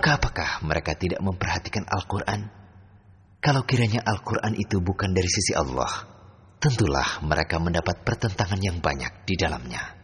Maka apakah mereka tidak memperhatikan Al-Quran? Kalau kiranya Al-Quran itu bukan dari sisi Allah, tentulah mereka mendapat pertentangan yang banyak di dalamnya.